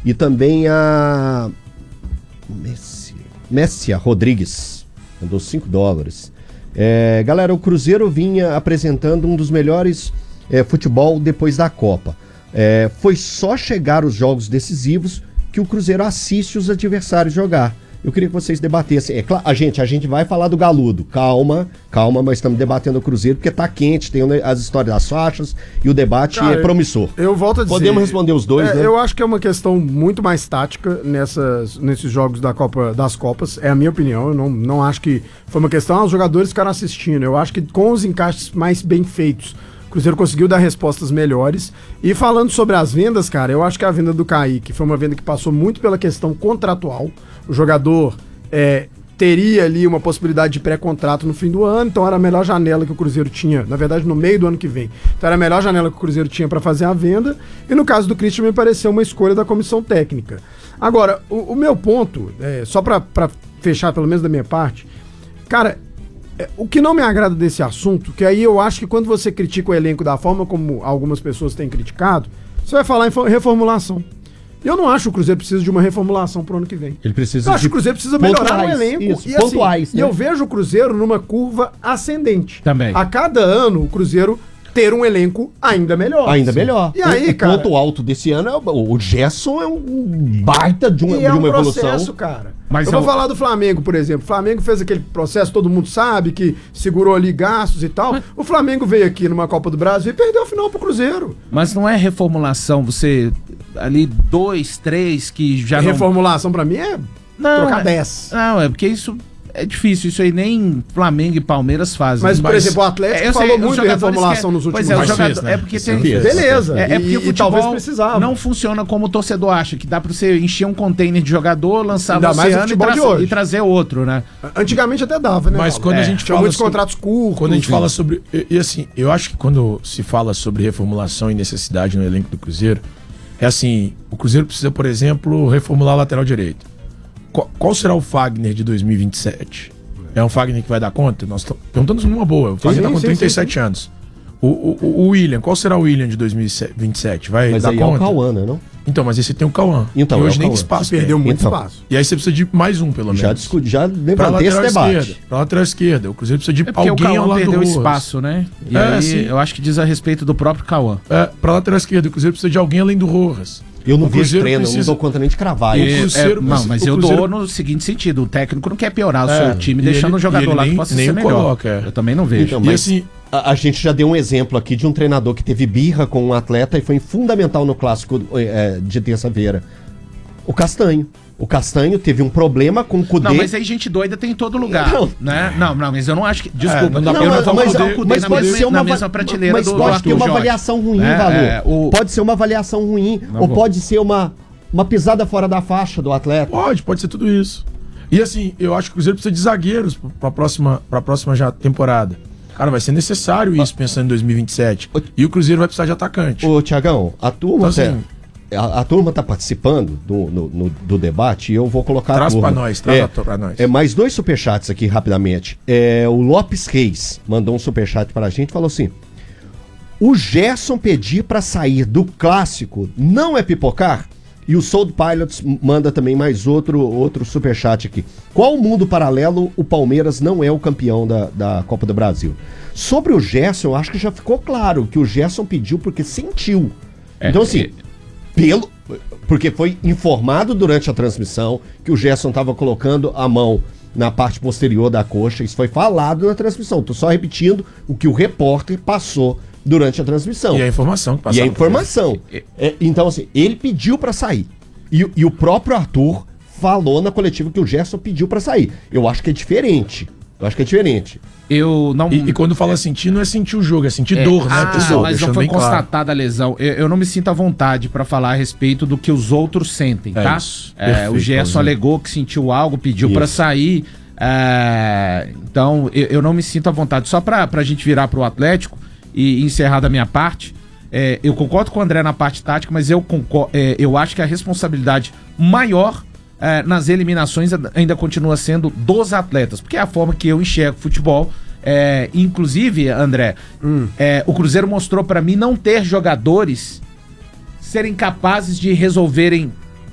E também a Messia Rodrigues mandou $5. Galera, o Cruzeiro vinha apresentando um dos melhores futebol depois da Copa. Foi só chegar os jogos decisivos que o Cruzeiro assiste os adversários jogar. Eu queria que vocês debatessem. Claro, a gente vai falar do Galudo. Calma, mas estamos debatendo o Cruzeiro porque tá quente, tem as histórias das faixas e o debate é promissor. Eu volto a dizer... Podemos responder os dois, né? Eu acho que é uma questão muito mais tática nesses jogos das Copas. É a minha opinião. Eu não acho que foi uma questão... os jogadores ficaram assistindo. Eu acho que com os encaixes mais bem feitos, o Cruzeiro conseguiu dar respostas melhores. E falando sobre as vendas, cara, eu acho que a venda do Kaique foi uma venda que passou muito pela questão contratual. O jogador teria ali uma possibilidade de pré-contrato no fim do ano, então era a melhor janela que o Cruzeiro tinha, na verdade no meio do ano que vem. Então era a melhor janela que o Cruzeiro tinha para fazer a venda, e no caso do Christian me pareceu uma escolha da comissão técnica. Agora, o meu ponto, só para fechar pelo menos da minha parte, cara, o que não me agrada desse assunto, que aí eu acho que quando você critica o elenco da forma como algumas pessoas têm criticado, você vai falar em reformulação. Eu não acho que o Cruzeiro precisa de uma reformulação pro ano que vem. Ele precisa eu acho que o Cruzeiro precisa melhorar o elenco. Isso, pontuais, né? E eu vejo o Cruzeiro numa curva ascendente. Também. A cada ano, o Cruzeiro ter um elenco ainda melhor. Ainda melhor. E aí, cara... O ponto alto desse ano o Gerson é um baita de uma evolução. Processo, cara. Mas eu vou falar do Flamengo, por exemplo. O Flamengo fez aquele processo, todo mundo sabe, que segurou ali gastos e tal. O Flamengo veio aqui numa Copa do Brasil e perdeu a final pro Cruzeiro. Mas não é reformulação, você... ali 2, 3 que já reformulação pra mim é trocar 10. Não, é porque isso é difícil, isso aí nem Flamengo e Palmeiras fazem. Mas, por exemplo, o Atlético falou muito de reformulação nos últimos anos. É porque tem... Beleza. É porque o futebol talvez precisava. Não funciona como o torcedor acha, que dá pra você encher um container de jogador, lançar no oceano e trazer outro, né? Antigamente até dava, né? Mas quando a gente tinha muitos contratos curtos. Quando a gente fala sobre... E assim, eu acho que quando se fala sobre reformulação e necessidade no elenco do Cruzeiro, é assim, o Cruzeiro precisa, por exemplo, reformular a lateral direito. Qual será o Fagner de 2027? É um Fagner que vai dar conta? Nós estamos perguntando numa boa. O Fagner está com 37 anos. O William, qual será o William de 2027? Vai mas dar aí conta? É o Cauã, né, não? Então, mas esse tem o Cauã. Então, hoje nem espaço. Perdeu muito espaço. E aí você precisa de mais um, pelo menos. Já levantei esse debate. Pra lateral esquerda. O Cruzeiro precisa de alguém ao lado do perdeu Rojas. espaço, né? E aí, sim. eu acho que diz a respeito do próprio Cauã. Pra lateral esquerda, o Cruzeiro precisa de alguém além do Rojas. Eu não vejo treino, eu não dou conta nem de cravar. Mas eu dou no seguinte sentido: o técnico não quer piorar o seu time deixando um jogador lá que possa ser melhor. Eu também não vejo. Então, mas assim, a gente já deu um exemplo aqui de um treinador que teve birra com um atleta e foi fundamental no clássico de terça-feira. O Castanho. O Castanho teve um problema com o Cudê. Não, mas aí gente doida tem em todo lugar. Né? Não, mas eu não acho que... Desculpa, eu não vou colocar o Cudê na mesma prateleira do Arthur. Mas pode ter uma avaliação ruim, Valor. Pode ser uma avaliação ruim. Ou pode ser uma pisada fora da faixa do atleta. Pode ser tudo isso. E assim, eu acho que o Cruzeiro precisa de zagueiros pra próxima já temporada. Cara, vai ser necessário isso pensando em 2027. E o Cruzeiro vai precisar de atacante. Ô, Tiagão, a turma... Então, assim, a turma está participando do debate e eu vou colocar traz para nós, pra nós. Mais 2 superchats aqui rapidamente. O Lopes Reis mandou um superchat para a gente e falou assim: o Gerson pedir para sair do clássico não é pipocar? E o Soul Pilots manda também mais outro superchat aqui. Qual mundo paralelo o Palmeiras não é o campeão da Copa do Brasil? Sobre o Gerson, eu acho que já ficou claro que o Gerson pediu porque sentiu. Então assim... Porque foi informado durante a transmissão que o Gerson estava colocando a mão na parte posterior da coxa. Isso foi falado na transmissão. Estou só repetindo o que o repórter passou durante a transmissão. E a informação que passou. Então, assim, ele pediu para sair. E o próprio Arthur falou na coletiva que o Gerson pediu para sair. Eu acho que é diferente. E quando fala sentir, não é sentir o jogo, é sentir dor, né, pessoal? Mas não foi constatada a lesão. Eu não me sinto à vontade para falar a respeito do que os outros sentem, tá? O Gerson alegou que sentiu algo, pediu para sair. Então, eu não me sinto à vontade. Só pra gente virar pro Atlético e encerrar da minha parte, eu concordo com o André na parte tática, mas eu acho que a responsabilidade maior nas eliminações ainda continua sendo dos atletas, porque é a forma que eu enxergo futebol. Inclusive, André, o Cruzeiro mostrou para mim não ter jogadores serem capazes de resolverem